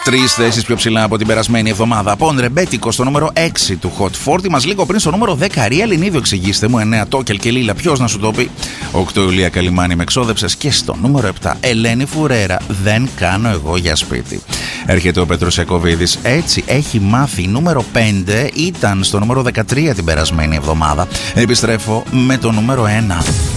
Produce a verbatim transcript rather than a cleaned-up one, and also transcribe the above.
Τρεις θέσεις πιο ψηλά από την περασμένη εβδομάδα. Πον Ρεμπέτικο στο νούμερο έξι του Hot σαράντα. Μας λίγο πριν στο νούμερο δέκα. Ρία Λινίδου, εξηγήστε μου. εννέα Τόκελ και Λίλα. Ποιος να σου το πει. οκτώ Ιουλία Καλιμάνη, με εξόδεψες. Και στο νούμερο επτά. Ελένη Φουρέρα. Δεν κάνω εγώ για σπίτι. Έρχεται ο Πέτρος Ιακωβίδης. Έτσι έχει μάθει. Νούμερο πέντε. Ήταν στο νούμερο δεκατρία την περασμένη εβδομάδα. Επιστρέφω με το νούμερο ένα.